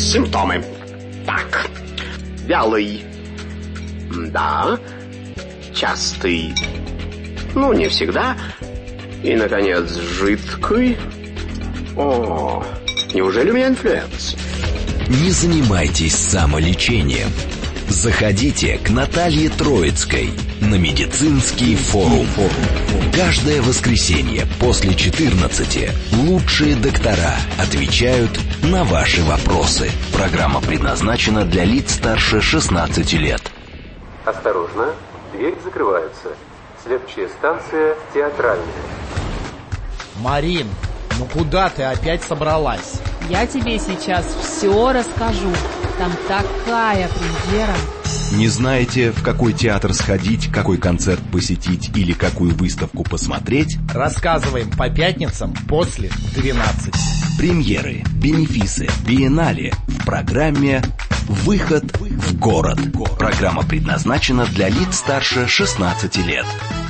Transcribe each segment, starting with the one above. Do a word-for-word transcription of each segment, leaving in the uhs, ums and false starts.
Симптомы. Так. Вялый. Да. Частый. Ну, не всегда. И, наконец, жидкий. О, неужели у меня инфлюенс? Не занимайтесь самолечением. Заходите к Наталье Троицкой на медицинский форум. Каждое воскресенье после четырнадцати лучшие доктора отвечают на ваши вопросы. Программа предназначена для лиц старше шестнадцати лет. Осторожно, дверь закрывается. Следующая станция театральная. Марин, ну куда ты опять собралась? Я тебе сейчас все расскажу. Там такая премьера. Не знаете, в какой театр сходить, какой концерт посетить или какую выставку посмотреть? Рассказываем по пятницам после двенадцати. Премьеры, бенефисы, биеннале в программе «Выход в город». Программа предназначена для лиц старше шестнадцати лет.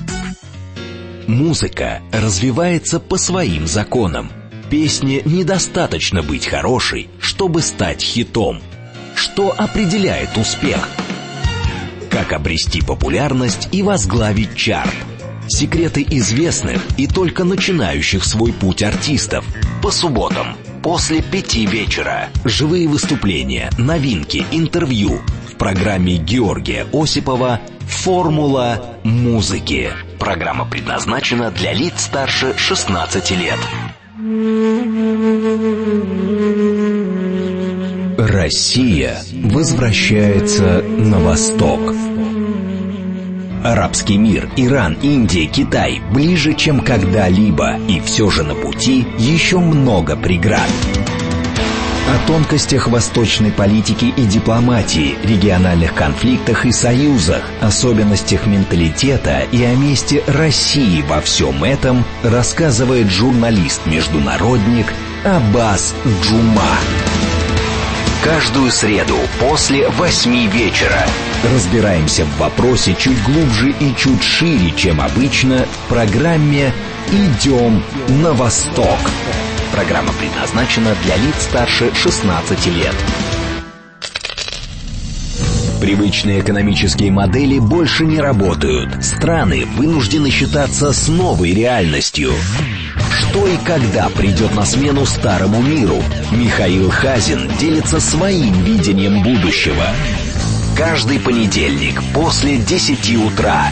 Музыка развивается по своим законам. Песне недостаточно быть хорошей, чтобы стать хитом. Что определяет успех? Как обрести популярность и возглавить чарт? Секреты известных и только начинающих свой путь артистов. По субботам после пяти вечера. Живые выступления, новинки, интервью. В программе Георгия Осипова «Формула музыки». Программа предназначена для лиц старше шестнадцати лет. Россия возвращается на восток. Арабский мир, Иран, Индия, Китай ближе, чем когда-либо, и все же на пути еще много преград. О тонкостях восточной политики и дипломатии, региональных конфликтах и союзах, особенностях менталитета и о месте России во всем этом рассказывает журналист-международник Аббас Джума. Каждую среду после восьми вечера разбираемся в вопросе чуть глубже и чуть шире, чем обычно, в программе «Идем на восток». Программа предназначена для лиц старше шестнадцати лет. Привычные экономические модели больше не работают. Страны вынуждены считаться с новой реальностью. Что и когда придет на смену старому миру? Михаил Хазин делится своим видением будущего. Каждый понедельник после десяти утра.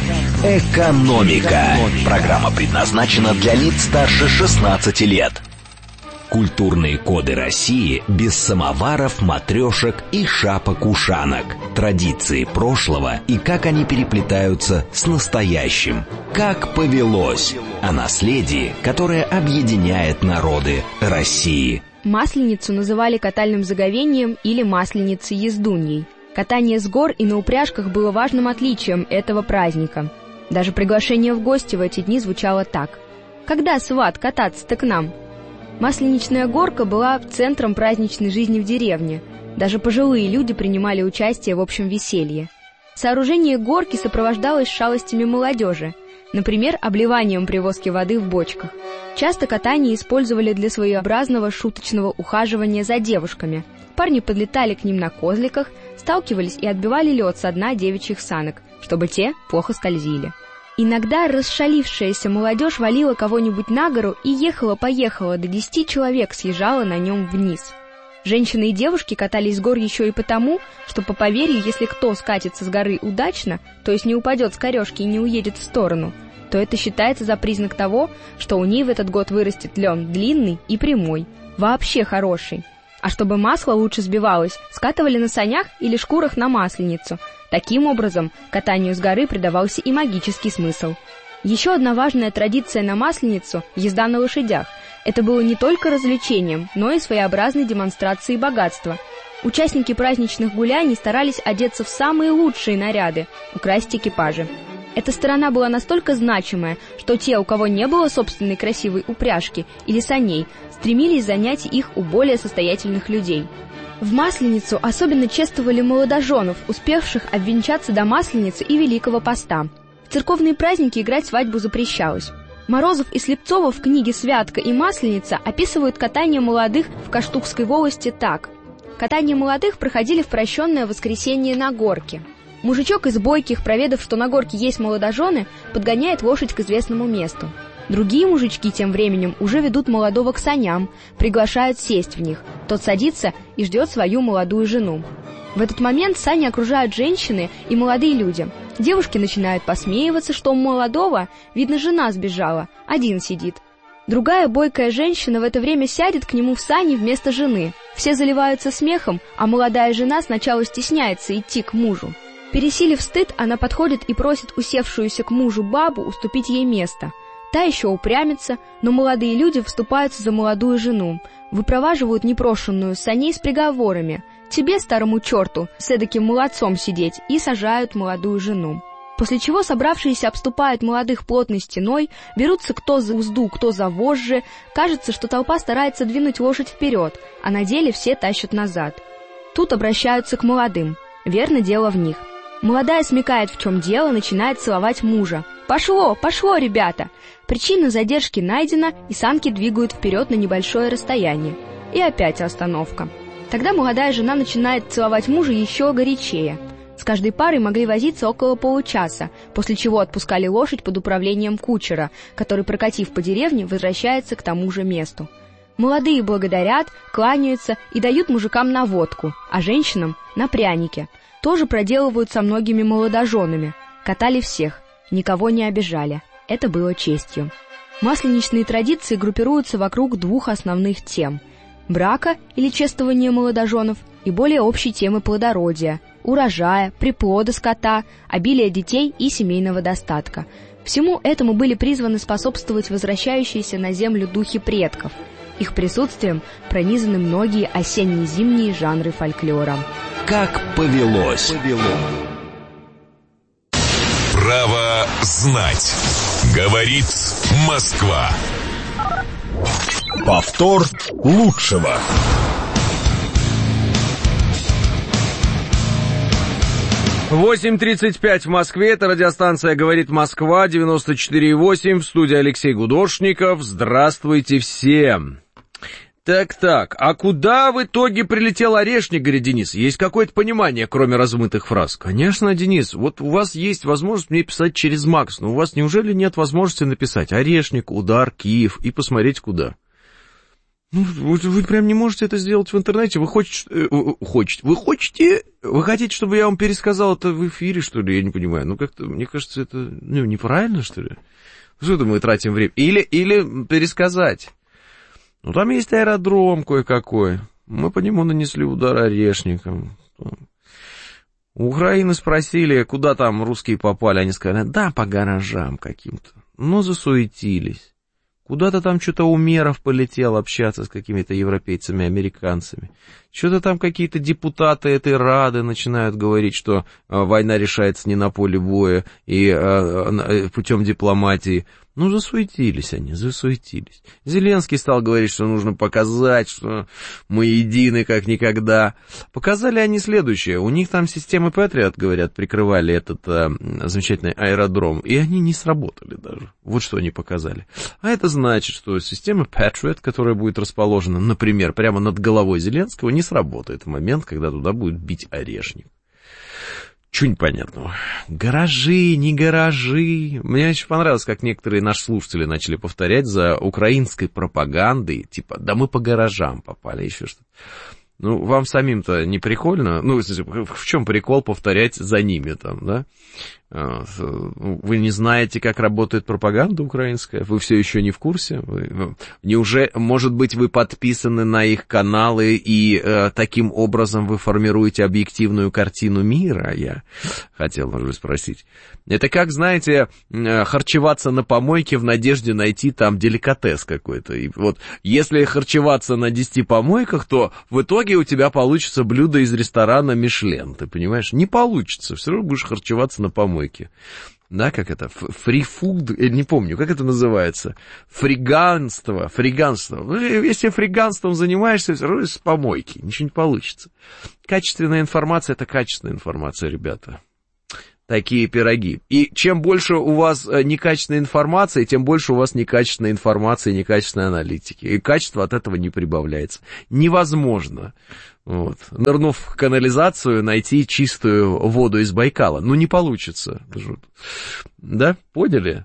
Экономика. Программа предназначена для лиц старше шестнадцати лет. Культурные коды России без самоваров, матрешек и шапок-ушанок. Традиции прошлого и как они переплетаются с настоящим. Как повелось. О наследии, которое объединяет народы России. Масленицу называли катальным заговением или масленицей-ездуньей. Катание с гор и на упряжках было важным отличием этого праздника. Даже приглашение в гости в эти дни звучало так: «Когда, сват, кататься-то к нам?» Масленичная горка была центром праздничной жизни в деревне. Даже пожилые люди принимали участие в общем веселье. Сооружение горки сопровождалось шалостями молодежи, например, обливанием при воске воды в бочках. Часто катание использовали для своеобразного шуточного ухаживания за девушками. Парни подлетали к ним на козликах, сталкивались и отбивали лед со дна девичьих санок, чтобы те плохо скользили. Иногда расшалившаяся молодежь валила кого-нибудь на гору и ехала-поехала, до десяти человек съезжала на нем вниз. Женщины и девушки катались с гор еще и потому, что, по поверью, если кто скатится с горы удачно, то есть не упадет с корежки и не уедет в сторону, то это считается за признак того, что у ней в этот год вырастет лен длинный и прямой, вообще хороший. А чтобы масло лучше сбивалось, скатывали на санях или шкурах на масленицу. Таким образом, катанию с горы придавался и магический смысл. Еще одна важная традиция на Масленицу – езда на лошадях. Это было не только развлечением, но и своеобразной демонстрацией богатства. Участники праздничных гуляний старались одеться в самые лучшие наряды, украсить экипажи. Эта сторона была настолько значимая, что те, у кого не было собственной красивой упряжки или саней, стремились занять их у более состоятельных людей. В Масленицу особенно чествовали молодоженов, успевших обвенчаться до Масленицы и Великого Поста. В церковные праздники играть свадьбу запрещалось. Морозов и Слепцова в книге «Святка» и «Масленица» описывают катание молодых в Каштукской волости так. Катание молодых проходили в прощенное воскресенье на горке. Мужичок из бойких, проведав, что на горке есть молодожены, подгоняет лошадь к известному месту. Другие мужички тем временем уже ведут молодого к саням, приглашают сесть в них. Тот садится и ждет свою молодую жену. В этот момент сани окружают женщины и молодые люди. Девушки начинают посмеиваться, что у молодого, видно, жена сбежала, один сидит. Другая бойкая женщина в это время сядет к нему в сани вместо жены. Все заливаются смехом, а молодая жена сначала стесняется идти к мужу. Пересилив стыд, она подходит и просит усевшуюся к мужу бабу уступить ей место. Та еще упрямится, но молодые люди вступаются за молодую жену, выпроваживают непрошенную с саней с приговорами: «Тебе, старому черту, с эдаким молодцом сидеть», и сажают молодую жену. После чего собравшиеся обступают молодых плотной стеной, берутся кто за узду, кто за вожжи. Кажется, что толпа старается двинуть лошадь вперед, а на деле все тащат назад. Тут обращаются к молодым. Верно, дело в них. Молодая смекает, в чем дело, начинает целовать мужа. «Пошло, пошло, ребята!» Причина задержки найдена, и санки двигают вперед на небольшое расстояние. И опять остановка. Тогда молодая жена начинает целовать мужа еще горячее. С каждой парой могли возиться около получаса, после чего отпускали лошадь под управлением кучера, который, прокатив по деревне, возвращается к тому же месту. Молодые благодарят, кланяются и дают мужикам на водку, а женщинам — на пряники. Тоже проделывают со многими молодоженами. Катали всех, никого не обижали. Это было честью. Масленичные традиции группируются вокруг двух основных тем: брака или чествования молодоженов и более общей темы плодородия, урожая, приплода скота, обилия детей и семейного достатка. Всему этому были призваны способствовать возвращающиеся на землю духи предков. Их присутствием пронизаны многие осенне-зимние жанры фольклора. Как повелось. Право знать. Говорит Москва. Повтор лучшего. восемь тридцать пять в Москве. Это радиостанция «Говорит Москва», девяносто четыре и восемь. В студии Алексей Гудошников. Здравствуйте всем. Так-так, а куда в итоге прилетел Орешник, говорит Денис? Есть какое-то понимание, кроме размытых фраз? Конечно, Денис, вот у вас есть возможность мне писать через Макс, но у вас неужели нет возможности написать Орешник, Удар, Киев и посмотреть куда? Ну, вы, вы прям не можете это сделать в интернете. Вы хотите, э, хотите, вы хотите, вы хотите, чтобы я вам пересказал это в эфире, что ли? Я не понимаю. Ну, как-то, мне кажется, это ну, неправильно, что ли? Что это мы тратим время? Или, или пересказать. Ну, там есть аэродром кое-какой. Мы по нему нанесли удар Орешником. У Украины спросили, куда там русские попали. Они сказали, да, по гаражам каким-то. Но засуетились. Куда-то там что-то Умеров полетел общаться с какими-то европейцами, американцами. Что-то там какие-то депутаты этой Рады начинают говорить, что а, война решается не на поле боя и а, а, путем дипломатии. Ну, засуетились они, засуетились. Зеленский стал говорить, что нужно показать, что мы едины как никогда. Показали они следующее. У них там системы Патриот, говорят, прикрывали этот а, замечательный аэродром, и они не сработали даже. Вот что они показали. А это значит, что система Patriot, которая будет расположена, например, прямо над головой Зеленского, не сработает в момент, когда туда будет бить Орешник. Чего непонятного. Гаражи, не гаражи. Мне очень понравилось, как некоторые наши слушатели начали повторять за украинской пропагандой, типа, да мы по гаражам попали, еще что-то. Ну, вам самим-то не прикольно? Ну, в чем прикол повторять за ними там, да? Вы не знаете, как работает пропаганда украинская? Вы все еще не в курсе? Вы, неужели, может быть, вы подписаны на их каналы и э, таким образом вы формируете объективную картину мира? Я хотел, может быть, спросить. Это как, знаете, харчеваться на помойке в надежде найти там деликатес какой-то. И вот если харчеваться на десяти помойках, то в итоге у тебя получится блюдо из ресторана Мишлен, ты понимаешь? Не получится, все равно будешь харчеваться на помойке. Да, как это? Фрифуд, я не помню, как это называется? Фриганство, фриганство. Если фриганством занимаешься, все равно с помойки, ничего не получится. Качественная информация — это качественная информация, ребята. такие пироги. И чем больше у вас некачественной информации, тем больше у вас некачественной информации, некачественной аналитики. И качество от этого не прибавляется. Невозможно, вот, нырнув в канализацию, найти чистую воду из Байкала. Ну, не получится. Да, поняли?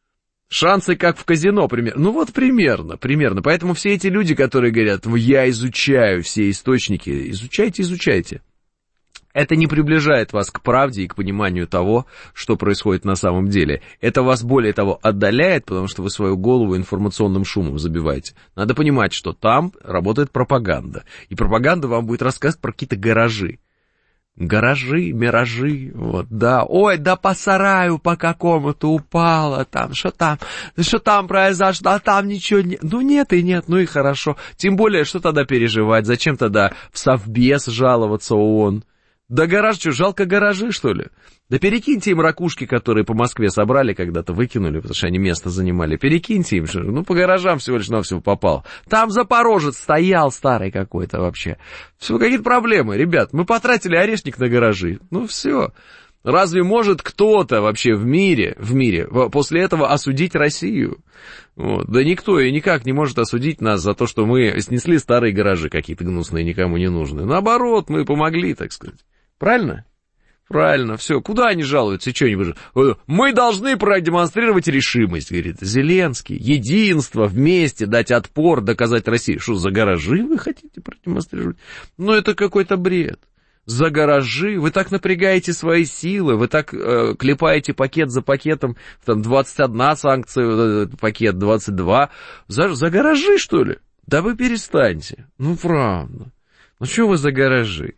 Шансы как в казино, примерно. Ну, вот примерно, примерно. Поэтому все эти люди, которые говорят, я изучаю все источники, изучайте, изучайте. Это не приближает вас к правде и к пониманию того, что происходит на самом деле. Это вас, более того, отдаляет, потому что вы свою голову информационным шумом забиваете. Надо понимать, что там работает пропаганда. И пропаганда вам будет рассказывать про какие-то гаражи. Гаражи, миражи, вот, да. Ой, да по сараю по какому-то упало, там, что там, что там произошло, а там ничего нет. Ну, нет и нет, ну и хорошо. Тем более, что тогда переживать, зачем тогда в Совбез жаловаться ООН? Да гараж, что, жалко гаражи, что ли? Да перекиньте им ракушки, которые по Москве собрали когда-то, выкинули, потому что они место занимали. Перекиньте им, что, ну, по гаражам всего лишь навсего попал. Там Запорожец стоял старый какой-то вообще. Все, какие-то проблемы, ребят. Мы потратили орешник на гаражи. Ну, все. Разве может кто-то вообще в мире, в мире после этого осудить Россию? Вот. Да никто и никак не может осудить нас за то, что мы снесли старые гаражи какие-то гнусные, никому не нужные. Наоборот, мы помогли, так сказать. Правильно? Правильно, все. Куда они жалуются? Что-нибудь? Мы должны продемонстрировать решимость, говорит Зеленский. Единство, вместе, дать отпор, доказать России. Что, за гаражи вы хотите продемонстрировать? Ну, это какой-то бред. За гаражи, вы так напрягаете свои силы, вы так э, клепаете пакет за пакетом, там двадцать одна санкция, э, пакет двадцать два. За, за гаражи, что ли? Да вы перестаньте. Ну, правда. Ну, что вы за гаражи?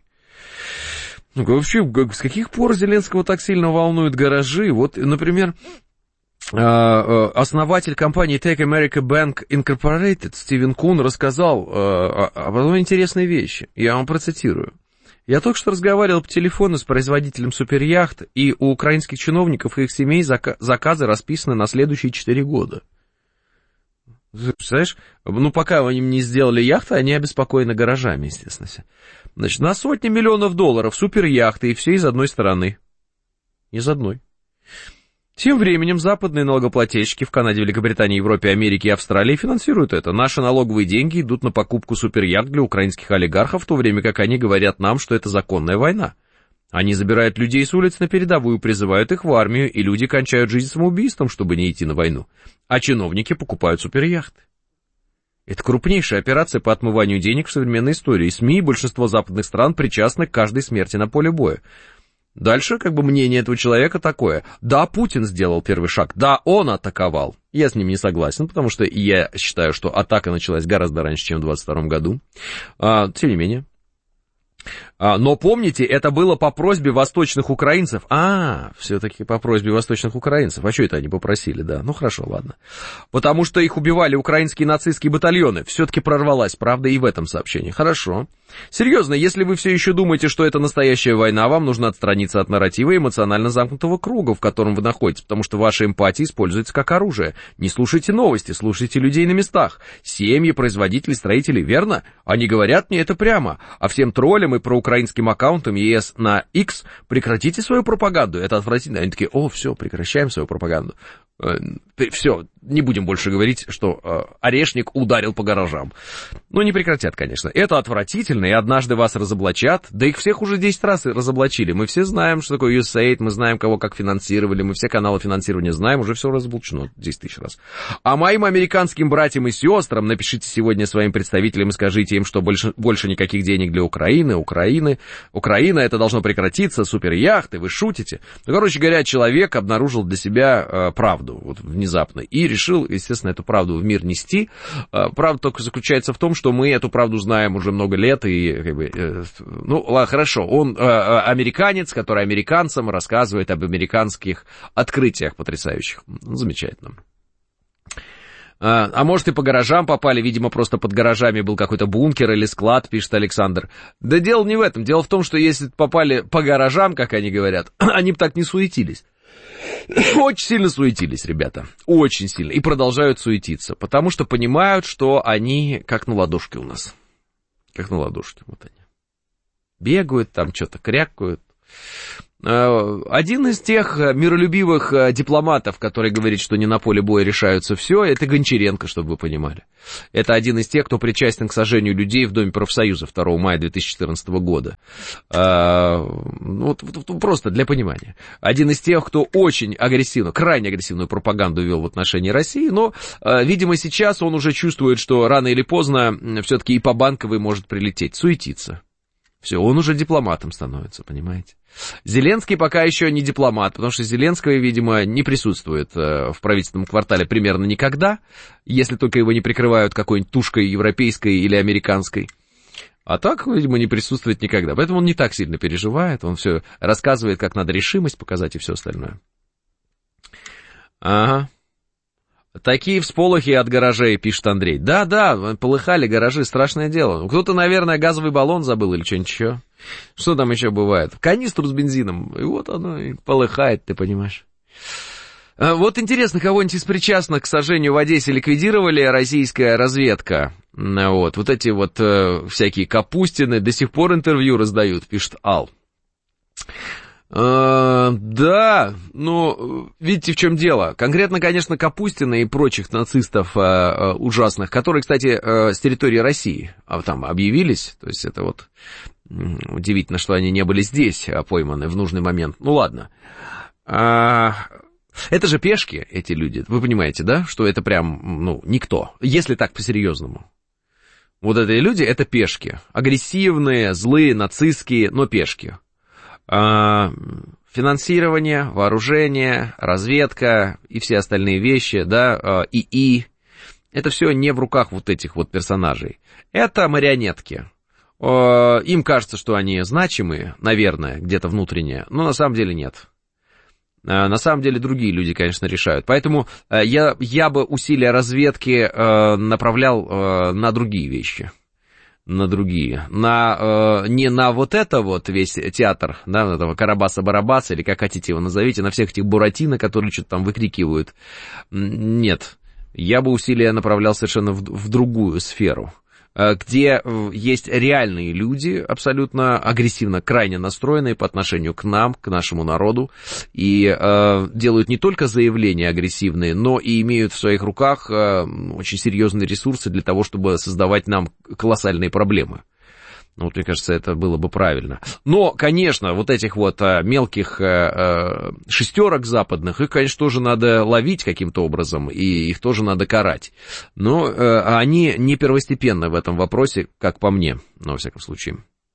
Ну, вообще, с каких пор Зеленского так сильно волнуют гаражи? Вот, например, основатель компании Take America Bank Incorporated Стивен Кун рассказал об одной интересной вещи. Я вам процитирую. Я только что разговаривал по телефону с производителем суперяхт, и у украинских чиновников и их семей заказы расписаны на следующие четыре года. Представляешь? Ну, пока они не сделали яхты, они обеспокоены гаражами, естественно. Значит, на сотни миллионов долларов суперяхты, и все из одной стороны. Из одной. Тем временем западные налогоплательщики в Канаде, Великобритании, Европе, Америке и Австралии финансируют это. Наши налоговые деньги идут на покупку суперяхт для украинских олигархов, в то время как они говорят нам, что это законная война. Они забирают людей с улиц на передовую, призывают их в армию, и люди кончают жизнь самоубийством, чтобы не идти на войну. А чиновники покупают суперяхты. Это крупнейшая операция по отмыванию денег в современной истории. СМИ и большинство западных стран причастны к каждой смерти на поле боя. Дальше, как бы, мнение этого человека такое. Да, Путин сделал первый шаг. Да, он атаковал. Я с ним не согласен, потому что я считаю, что атака началась гораздо раньше, чем в двадцать втором году. А, тем не менее. А, но помните, это было по просьбе восточных украинцев. А, все-таки по просьбе восточных украинцев. А что это они попросили, да? Ну, хорошо, ладно. Потому что их убивали украинские нацистские батальоны. Все-таки прорвалась правда и в этом сообщении. Хорошо. Серьезно, если вы все еще думаете, что это настоящая война, вам нужно отстраниться от нарратива эмоционально замкнутого круга, в котором вы находитесь, потому что ваша эмпатия используется как оружие. Не слушайте новости, слушайте людей на местах. Семьи, производители, строители, верно? Они говорят мне это прямо. А всем троллям и проукраинским аккаунтам ЕС на X прекратите свою пропаганду. Это отвратительно. Они такие, о, все, прекращаем свою пропаганду. Все, не будем больше говорить, что э, орешник ударил по гаражам. Ну, не прекратят, конечно. Это отвратительно, и однажды вас разоблачат. Да их всех уже десять раз разоблачили. Мы все знаем, что такое ю эс эй ай ди, мы знаем, кого как финансировали, мы все каналы финансирования знаем, уже все разоблачено десять тысяч раз. А моим американским братьям и сестрам напишите сегодня своим представителям и скажите им, что больше, больше никаких денег для Украины, Украины, Украина, это должно прекратиться, суперяхты, вы шутите. Ну, короче говоря, человек обнаружил для себя э, правду. Вот внезапно, и решил, естественно, эту правду в мир нести. Правда только заключается в том, что мы эту правду знаем уже много лет, и, как бы, ну, ладно, хорошо, он американец, который американцам рассказывает об американских открытиях потрясающих. Замечательно. А может, и по гаражам попали, видимо, просто под гаражами был какой-то бункер или склад, пишет Александр. Да дело не в этом, дело в том, что если попали по гаражам, как они говорят, они бы так не суетились. Очень сильно суетились, ребята, очень сильно, и продолжают суетиться, потому что понимают, что они как на ладошке у нас, как на ладошке, вот они, бегают там, что-то крякают, Один из тех миролюбивых дипломатов, который говорит, что не на поле боя решаются все, это Гончаренко, чтобы вы понимали. Это один из тех, кто причастен к сожжению людей в Доме профсоюза второго мая две тысячи четырнадцатого года. Вот, просто для понимания. Один из тех, кто очень агрессивно, крайне агрессивную пропаганду вел в отношении России, но, видимо, сейчас он уже чувствует, что рано или поздно все-таки и по Банковой может прилететь, суетиться. Все, он уже дипломатом становится, понимаете? Зеленский пока еще не дипломат, потому что Зеленского, видимо, не присутствует в правительственном квартале примерно никогда, если только его не прикрывают какой-нибудь тушкой европейской или американской. А так, видимо, не присутствует никогда. Поэтому он не так сильно переживает, он все рассказывает, как надо решимость показать и все остальное. Ага. Такие всполохи от гаражей, пишет Андрей. Да-да, полыхали гаражи, страшное дело. Кто-то, наверное, газовый баллон забыл или что-нибудь еще. Что там еще бывает? Канистру с бензином, и вот оно и полыхает, ты понимаешь. Вот интересно, кого-нибудь из причастных к сожжению в Одессе ликвидировали российская разведка. Вот, вот эти вот э, всякие Капустины до сих пор интервью раздают, пишет Ал. Uh, да, ну, видите, в чем дело. Конкретно, конечно, Капустина и прочих нацистов uh, uh, ужасных, которые, кстати, uh, с территории России uh, там объявились, то есть это вот um, удивительно, что они не были здесь uh, пойманы в нужный момент. Ну, ладно. Uh, это же пешки, эти люди, вы понимаете, да, что это прям, ну, никто, если так по-серьезному. Вот эти люди — это пешки, агрессивные, злые, нацистские, но пешки. Финансирование, вооружение, разведка и все остальные вещи, да, ИИ, это все не в руках вот этих вот персонажей. Это марионетки. Им кажется, что они значимые, наверное, где-то внутренне, но на самом деле нет. На самом деле другие люди, конечно, решают. Поэтому я, я бы усилия разведки направлял на другие вещи. На другие, на, э, не на вот это вот весь театр, да, этого Карабаса-Барабаса, или как хотите его назовите, на всех этих Буратино, которые что-то там выкрикивают. Нет, я бы усилия направлял совершенно в, в другую сферу, где есть реальные люди, абсолютно агрессивно, крайне настроенные по отношению к нам, к нашему народу, и э, делают не только заявления агрессивные, но и имеют в своих руках э, очень серьезные ресурсы для того, чтобы создавать нам колоссальные проблемы. Ну, вот, мне кажется, это было бы правильно. Но, конечно, вот этих вот а, мелких а, шестерок западных, их, конечно, тоже надо ловить каким-то образом, и их тоже надо карать. Но а, они не первостепенны в этом вопросе, как по мне, ну, во всяком случае.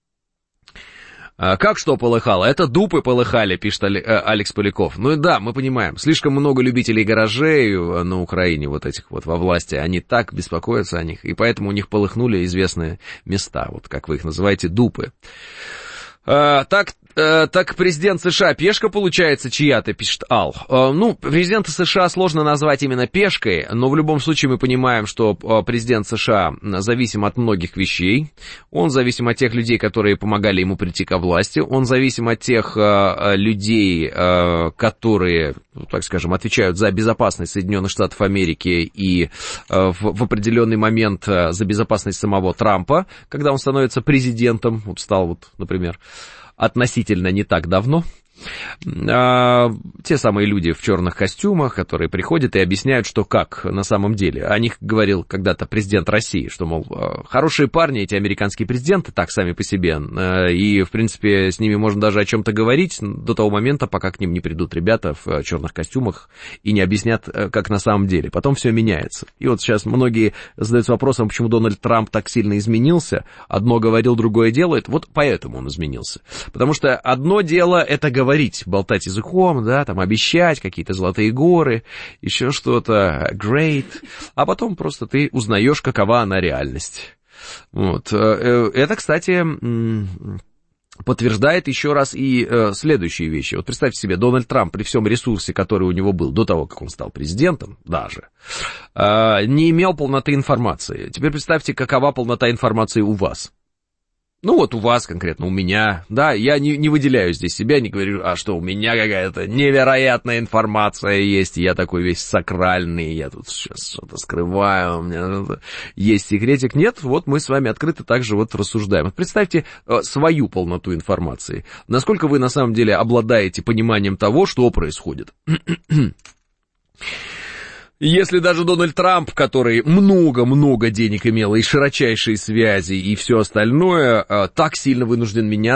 Как что полыхало? Это дупы полыхали, пишет Алекс Поляков. Ну и да, мы понимаем, слишком много любителей гаражей на Украине, вот этих вот во власти, они так беспокоятся о них, и поэтому у них полыхнули известные места, вот как вы их называете, дупы. А, так, а, так президент США пешка, получается, чья-то, пишет Ал. А, ну, президента США сложно назвать именно пешкой, но в любом случае мы понимаем, что президент США зависим от многих вещей. Он зависим от тех людей, которые помогали ему прийти ко власти. Он зависим от тех а, людей, а, которые, ну, так скажем, отвечают за безопасность Соединенных Штатов Америки и а, в, в определенный момент а, за безопасность самого Трампа, когда он становится президентом, вот стал вот, например, относительно не так давно. А, те самые люди в черных костюмах, которые приходят и объясняют, что как на самом деле. О них говорил когда-то президент России, что, мол, хорошие парни эти американские президенты, так сами по себе, и, в принципе, с ними можно даже о чем-то говорить до того момента, пока к ним не придут ребята в черных костюмах и не объяснят, как на самом деле. Потом все меняется. И вот сейчас многие задаются вопросом, почему Дональд Трамп так сильно изменился. Одно говорил, другое делает. Вот поэтому он изменился. Потому что одно дело это говорить, говорить, болтать языком, да, там обещать какие-то золотые горы, еще что-то, great, а потом просто ты узнаешь, какова она реальность. Вот. Это, кстати, подтверждает еще раз и следующие вещи. Вот представьте себе, Дональд Трамп при всем ресурсе, который у него был до того, как он стал президентом, даже, не имел полноты информации. Теперь представьте, какова полнота информации у вас. Ну вот у вас конкретно, у меня, да, я не, не выделяю здесь себя, не говорю, а что у меня какая-то невероятная информация есть, я такой весь сакральный, я тут сейчас что-то скрываю, у меня есть секретик. Нет, вот мы с вами открыто также вот рассуждаем. Представьте э, свою полноту информации, насколько вы на самом деле обладаете пониманием того, что происходит. Если даже Дональд Трамп, который много-много денег имел и широчайшие связи и все остальное, так сильно вынужден меняться,